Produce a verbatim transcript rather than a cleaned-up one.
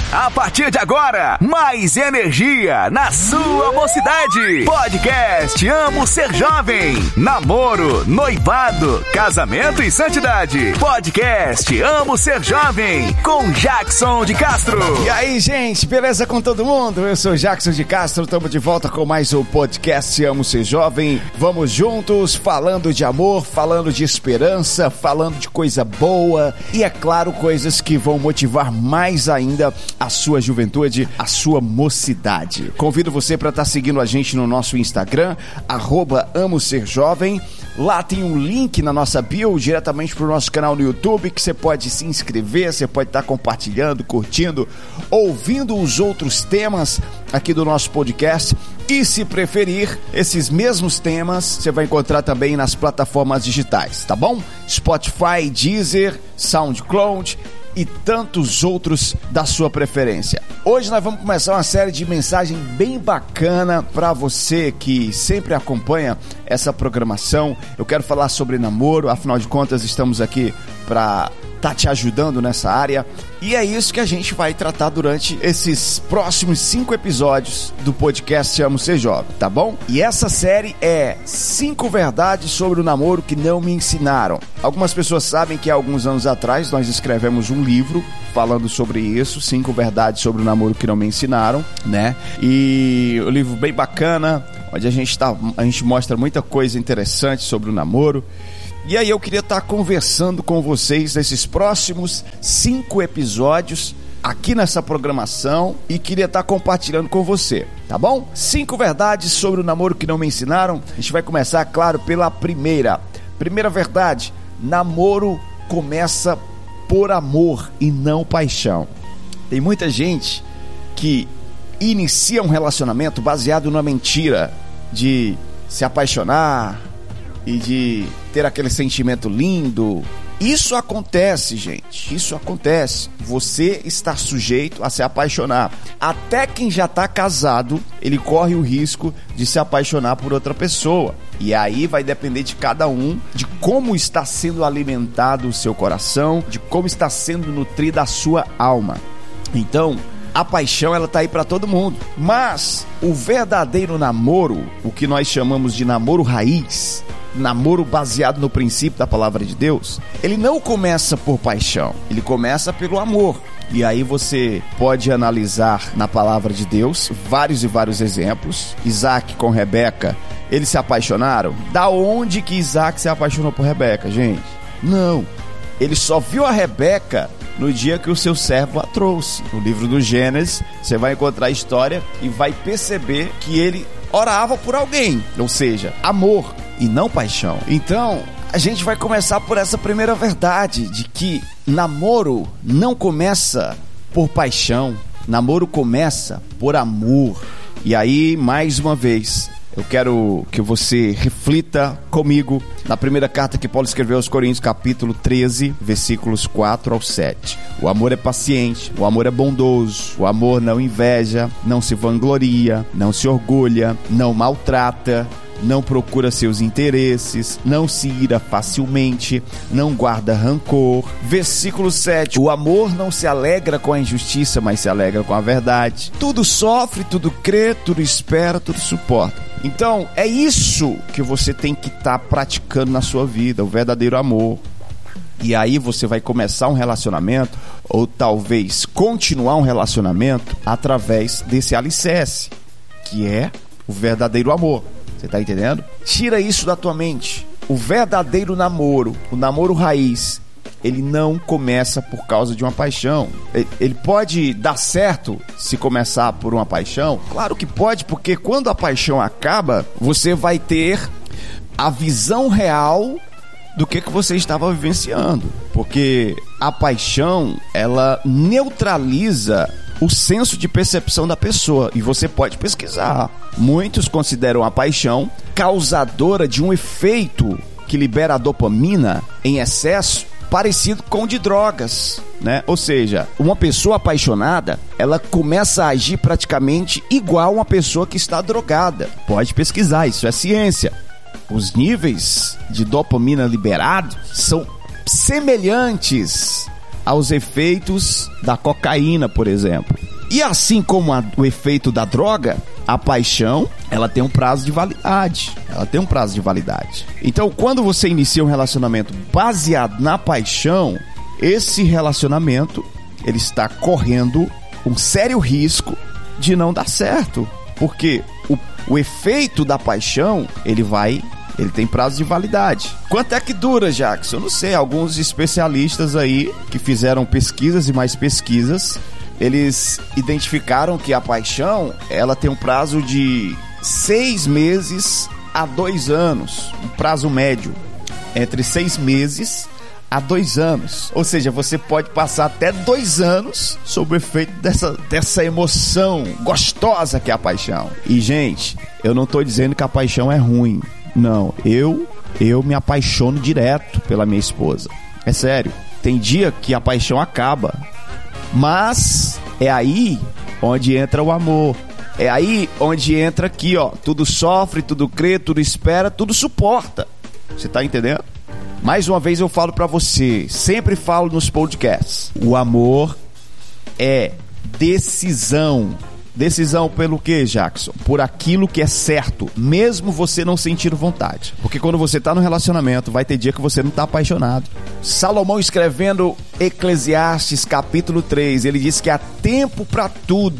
A partir de agora, mais energia na sua mocidade. Podcast Amo Ser Jovem. Namoro, noivado, casamento e santidade. Podcast Amo Ser Jovem, com Jackson de Castro. E aí, gente, beleza com todo mundo? Eu sou Jackson de Castro, estamos de volta com mais um podcast Amo Ser Jovem. Vamos juntos, falando de amor, falando de esperança, falando de coisa boa e, é claro, coisas que vão motivar mais ainda a sua juventude, a sua mocidade. Convido você para estar seguindo a gente no nosso Instagram, arroba Amo Ser Jovem. Lá tem um link na nossa bio, diretamente para o nosso canal no YouTube, que você pode se inscrever, você pode estar compartilhando, curtindo, ouvindo os outros temas aqui do nosso podcast. E se preferir, esses mesmos temas você vai encontrar também nas plataformas digitais, tá bom? Spotify, Deezer, SoundCloud e tantos outros da sua preferência. Hoje nós vamos começar uma série de mensagem bem bacana para você que sempre acompanha essa programação. Eu quero falar sobre namoro, afinal de contas estamos aqui para tá te ajudando nessa área, e é isso que a gente vai tratar durante esses próximos cinco episódios do podcast Amo Ser Jovem, tá bom? E essa série é cinco verdades sobre o namoro que não me ensinaram. Algumas pessoas sabem que há alguns anos atrás nós escrevemos um livro falando sobre isso, cinco verdades sobre o namoro que não me ensinaram, né? E o livro bem bacana, onde a gente tá, a gente mostra muita coisa interessante sobre o namoro. E aí eu queria estar conversando com vocês nesses próximos cinco episódios aqui nessa programação e queria estar compartilhando com você, tá bom? Cinco verdades sobre o namoro que não me ensinaram. A gente vai começar, claro, pela primeira. Primeira verdade: namoro começa por amor e não paixão. Tem muita gente que inicia um relacionamento baseado na mentira de se apaixonar e de ter aquele sentimento lindo. Isso acontece, gente, isso acontece. Você está sujeito a se apaixonar. Até quem já está casado, ele corre o risco de se apaixonar por outra pessoa. E aí vai depender de cada um, de como está sendo alimentado o seu coração, de como está sendo nutrida a sua alma. Então, a paixão, ela tá aí para todo mundo. Mas o verdadeiro namoro, o que nós chamamos de namoro raiz, namoro baseado no princípio da palavra de Deus, ele não começa por paixão, ele começa pelo amor. E aí você pode analisar na palavra de Deus vários e vários exemplos. Isaac com Rebeca, eles se apaixonaram? Da onde que Isaac se apaixonou por Rebeca, gente? Não, ele só viu a Rebeca no dia que o seu servo a trouxe. No livro do Gênesis, você vai encontrar a história e vai perceber que ele orava por alguém, ou seja, amor e não paixão. Então, a gente vai começar por essa primeira verdade, de que namoro não começa por paixão, namoro começa por amor. E aí, mais uma vez, eu quero que você reflita comigo na primeira carta que Paulo escreveu aos Coríntios, capítulo treze, versículos quatro ao sete. O amor é paciente, o amor é bondoso, o amor não inveja, não se vangloria, não se orgulha, não maltrata, não procura seus interesses, não se ira facilmente, não guarda rancor. Versículo sete. O amor não se alegra com a injustiça, mas se alegra com a verdade. Tudo sofre, tudo crê, tudo espera, tudo suporta. Então, é isso que você tem que estar praticando na sua vida, o verdadeiro amor. E aí você vai começar um relacionamento, ou talvez continuar um relacionamento, através desse alicerce, que é o verdadeiro amor. Você tá entendendo? Tira isso da tua mente. O verdadeiro namoro, o namoro raiz, ele não começa por causa de uma paixão. Ele pode dar certo se começar por uma paixão? Claro que pode, porque quando a paixão acaba, você vai ter a visão real do que, que você estava vivenciando. Porque a paixão, ela neutraliza o senso de percepção da pessoa, e você pode pesquisar. Muitos consideram a paixão causadora de um efeito que libera a dopamina em excesso, parecido com o de drogas, né? Ou seja, uma pessoa apaixonada, ela começa a agir praticamente igual uma pessoa que está drogada. Pode pesquisar, isso é ciência. Os níveis de dopamina liberados são semelhantes aos efeitos da cocaína, por exemplo. E assim como a, o efeito da droga, a paixão, ela tem um prazo de validade. Ela tem um prazo de validade. Então, quando você inicia um relacionamento baseado na paixão, esse relacionamento, ele está correndo um sério risco de não dar certo. Porque o, o efeito da paixão, ele vai... Ele tem prazo de validade. Quanto é que dura, Jackson? Eu não sei. Alguns especialistas aí que fizeram pesquisas e mais pesquisas, eles identificaram que a paixão, ela tem um prazo de seis meses a dois anos. Um prazo médio. Entre seis meses a dois anos. Ou seja, você pode passar até dois anos sob o efeito dessa, dessa emoção gostosa que é a paixão. E, gente, eu não tô dizendo que a paixão é ruim. Não, eu, eu me apaixono direto pela minha esposa. É sério, tem dia que a paixão acaba. Mas é aí onde entra o amor. É aí onde entra aqui, ó. Tudo sofre, tudo crê, tudo espera, tudo suporta. Você tá entendendo? Mais uma vez eu falo pra você, sempre falo nos podcasts. O amor é decisão. Decisão pelo quê, Jackson? Por aquilo que é certo, mesmo você não sentindo vontade. Porque quando você tá no relacionamento, vai ter dia que você não tá apaixonado. Salomão, escrevendo Eclesiastes capítulo três, ele diz que há tempo pra tudo.